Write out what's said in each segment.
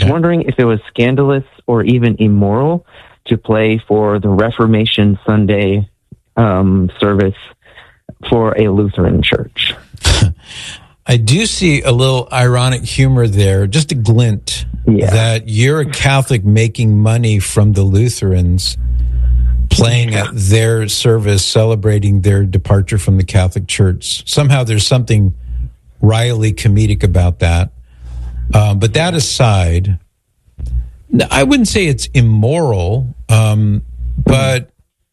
wondering if it was scandalous or even immoral to play for the Reformation Sunday service for a Lutheran church. I do see a little ironic humor there, just a glint, that you're a Catholic making money from the Lutherans, playing at their service, celebrating their departure from the Catholic Church. Somehow there's something wryly comedic about that. But that aside, I wouldn't say it's immoral, but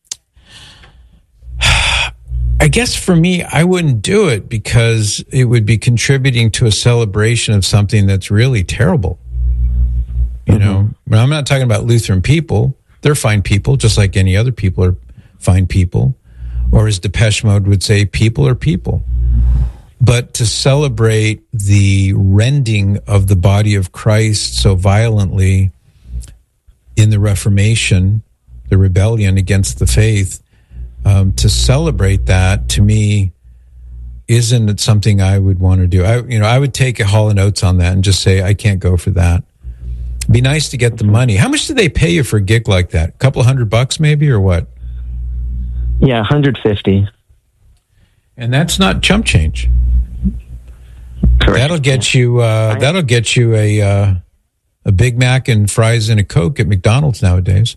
I guess for me, I wouldn't do it because it would be contributing to a celebration of something that's really terrible. You know, I'm not talking about Lutheran people. They're fine people, just like any other people are fine people. Or as Depeche Mode would say, people are people. But to celebrate the rending of the body of Christ so violently in the Reformation, the rebellion against the faith, to celebrate that, to me, isn't it something I would want to do. I would take a Hall & Oates on that and just say, I can't go for that. It'd be nice to get the money. How much do they pay you for a gig like that? A couple $100 maybe, or what? Yeah, $150. And that's not chump change. Correct. That'll get you. That'll get you a Big Mac and fries and a Coke at McDonald's nowadays.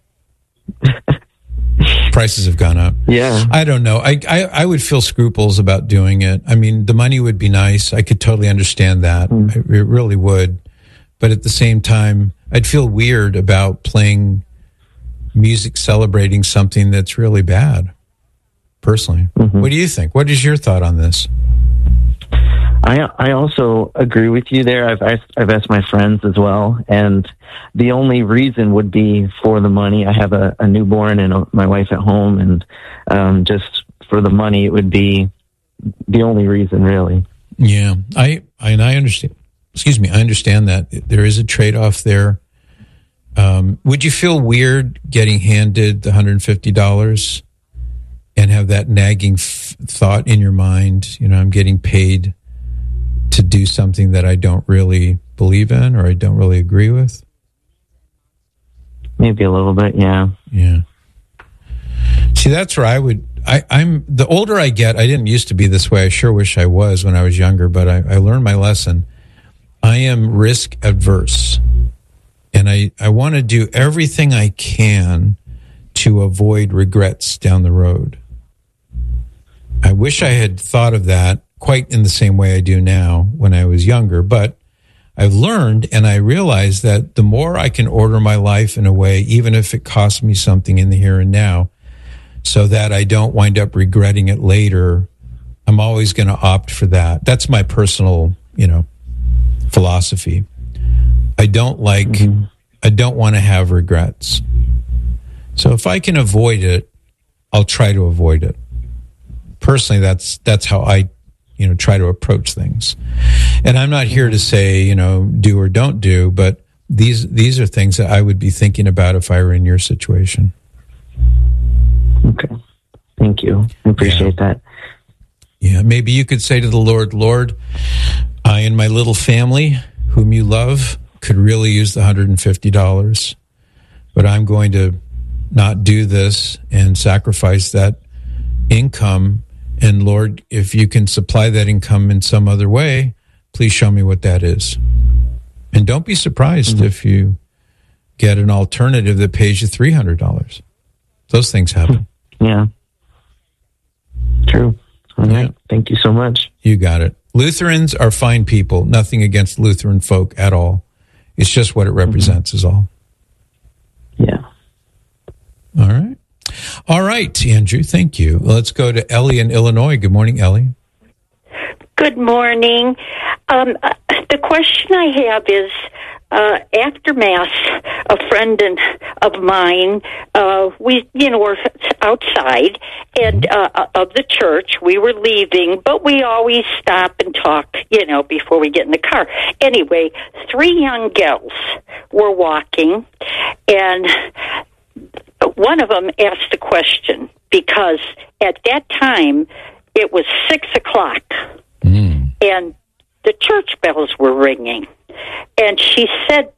Prices have gone up. Yeah. I don't know. I would feel scruples about doing it. I mean, the money would be nice. I could totally understand that. It really would. But at the same time, I'd feel weird about playing music celebrating something that's really bad, personally. What do you think? What is your thought on this? I also agree with you there. I've asked my friends as well, and the only reason would be for the money. I have a newborn and my wife at home, and just for the money, it would be the only reason, really. Yeah, I understand. Excuse me, I understand that there is a trade-off there. Would you feel weird getting handed the $150 and have that nagging thought in your mind? You know, I'm getting paid to do something that I don't really believe in or I don't really agree with? Maybe a little bit, yeah. Yeah. See, that's where I'm the older I get, I didn't used to be this way. I sure wish I was when I was younger, but I learned my lesson. I am risk adverse. And I want to do everything I can to avoid regrets down the road. I wish I had thought of that quite in the same way I do now when I was younger, but I've learned and I realize that the more I can order my life in a way, even if it costs me something in the here and now, so that I don't wind up regretting it later, I'm always going to opt for that. That's my personal, philosophy. I don't want to have regrets. So if I can avoid it, I'll try to avoid it. Personally, that's how I try to approach things. And I'm not here to say, do or don't do, but these are things that I would be thinking about if I were in your situation. Okay. Thank you. I appreciate that. Yeah. Maybe you could say to the Lord, I and my little family, whom you love, could really use the $150, but I'm going to not do this and sacrifice that income. And Lord, if you can supply that income in some other way, please show me what that is. And don't be surprised if you get an alternative that pays you $300. Those things happen. Yeah. True. All right. Thank you so much. You got it. Lutherans are fine people. Nothing against Lutheran folk at all. It's just what it represents is all. Yeah. All right. All right, Andrew, thank you. Let's go to Ellie in Illinois. Good morning, Ellie. Good morning. The question I have is, after Mass, a friend of mine, were outside and of the church. We were leaving, but we always stop and talk, before we get in the car. Anyway, 3 young gals were walking, and one of them asked a question because at that time it was 6:00 and the church bells were ringing. And she said